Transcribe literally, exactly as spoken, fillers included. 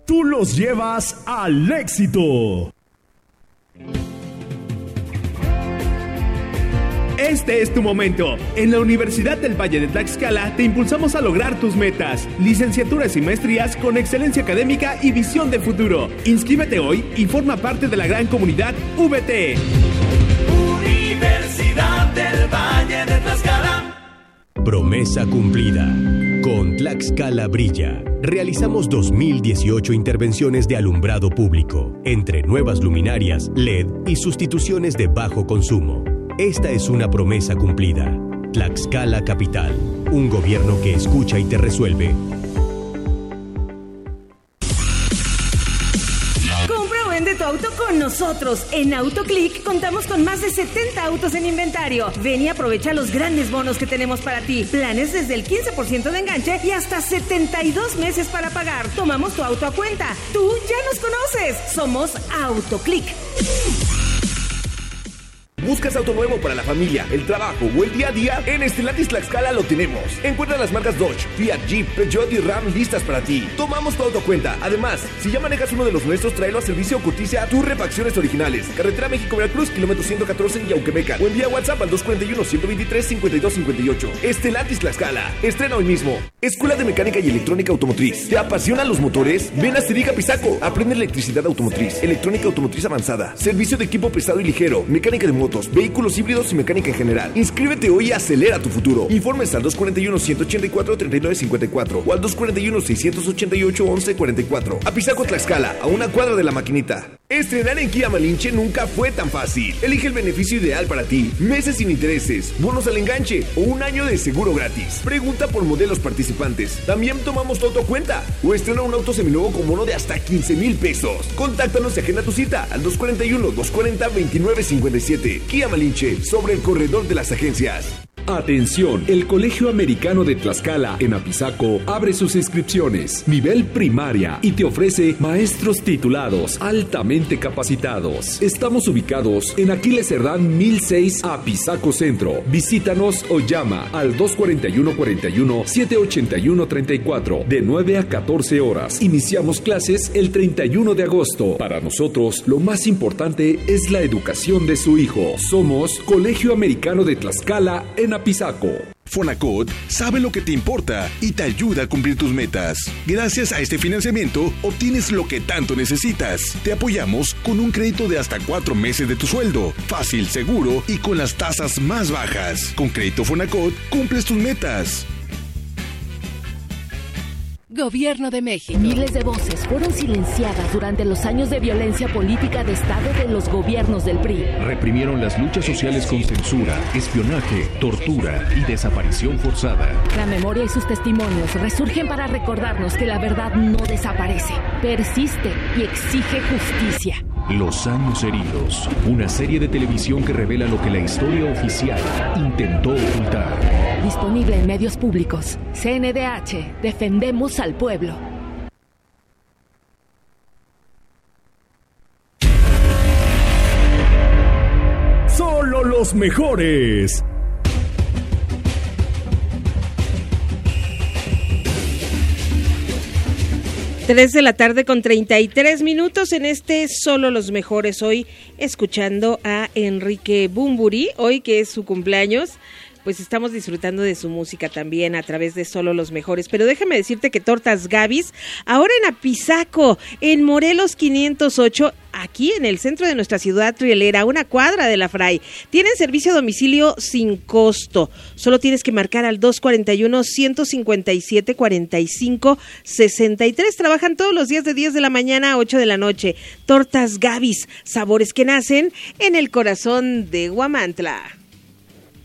tú los llevas al éxito. Este es tu momento. En la Universidad del Valle de Tlaxcala te impulsamos a lograr tus metas. Licenciaturas y maestrías con excelencia académica y visión de futuro. Inscríbete hoy y forma parte de la gran comunidad V T. Universidad del Valle de Tlaxcala. Promesa cumplida. Con Tlaxcala Brilla, realizamos dos mil dieciocho intervenciones de alumbrado público, entre nuevas luminarias, L E D y sustituciones de bajo consumo. Esta es una promesa cumplida. Tlaxcala Capital, un gobierno que escucha y te resuelve. Compra o vende tu auto con nosotros. En AutoClick contamos con más de setenta autos en inventario. Ven y aprovecha los grandes bonos que tenemos para ti. Planes desde el quince por ciento de enganche y hasta setenta y dos meses para pagar. Tomamos tu auto a cuenta. Tú ya nos conoces. Somos AutoClick. ¿Buscas auto nuevo para la familia, el trabajo o el día a día? En Stellantis Tlaxcala lo tenemos. Encuentra las marcas Dodge, Fiat, Jeep, Peugeot y Ram listas para ti. Tomamos tu auto a cuenta. Además, si ya manejas uno de los nuestros, tráelo a servicio o cotiza a tus refacciones originales. Carretera México-Veracruz, kilómetro ciento catorce en Yauquemeca. O envía WhatsApp al dos cuatro uno, uno dos tres, cinco dos cinco ocho. Stellantis Tlaxcala. Estrena hoy mismo. Escuela de Mecánica y Electrónica Automotriz. ¿Te apasionan los motores? Ven a Cirica Pisaco. Aprende electricidad automotriz, electrónica automotriz avanzada, servicio de equipo pesado y ligero, mecánica de motos, vehículos híbridos y mecánica en general. Inscríbete hoy y acelera tu futuro. Informes al dos cuatro uno, uno ocho cuatro, tres nueve cinco cuatro o al dos cuatro uno, seis ocho ocho, once cuarenta y cuatro. A Pisaco Tlaxcala, a una cuadra de la maquinita. Estrenar en Kia Malinche nunca fue tan fácil. Elige el beneficio ideal para ti. Meses sin intereses, bonos al enganche o un año de seguro gratis. Pregunta por modelos participantes. También tomamos tu auto a cuenta. O estrena un auto seminuevo con bono de hasta quince mil pesos. Contáctanos y agenda tu cita al dos cuatro uno, dos cuatro cero, veintinueve cincuenta y siete. Kia Malinche, sobre el corredor de las agencias. Atención, el Colegio Americano de Tlaxcala en Apizaco abre sus inscripciones, nivel primaria, y te ofrece maestros titulados altamente capacitados. Estamos ubicados en Aquiles Cerdán mil seis, Apizaco Centro. Visítanos o llama al dos cuatro uno, cuatro uno, siete ocho uno, tres cuatro de nueve a catorce horas. Iniciamos clases el treinta y uno de agosto. Para nosotros, lo más importante es la educación de su hijo. Somos Colegio Americano de Tlaxcala en Apizaco. Fonacot sabe lo que te importa y te ayuda a cumplir tus metas. Gracias a este financiamiento, obtienes lo que tanto necesitas. Te apoyamos con un crédito de hasta cuatro meses de tu sueldo. Fácil, seguro y con las tasas más bajas. Con Crédito Fonacot, cumples tus metas. Gobierno de México. Miles de voces fueron silenciadas durante los años de violencia política de Estado de los gobiernos del P R I. Reprimieron las luchas sociales con censura, espionaje, tortura y desaparición forzada. La memoria y sus testimonios resurgen para recordarnos que la verdad no desaparece, persiste y exige justicia. Los años heridos. Una serie de televisión que revela lo que la historia oficial intentó ocultar. Disponible en medios públicos. C N D H. Defendemos al pueblo. Solo los mejores. Tres de la tarde con treinta y tres minutos en este Solo los Mejores. Hoy escuchando a Enrique Bunbury, hoy que es su cumpleaños, pues estamos disfrutando de su música también a través de Solo los Mejores. Pero déjame decirte que Tortas Gavis, ahora en Apizaco, en Morelos quinientos ocho, aquí en el centro de nuestra ciudad rielera, una cuadra de la Fray. Tienen servicio a domicilio sin costo. Solo tienes que marcar al dos cuatro uno, uno cinco siete, cuatro cinco seis tres. Trabajan todos los días de diez de la mañana a ocho de la noche. Tortas Gavis, sabores que nacen en el corazón de Huamantla.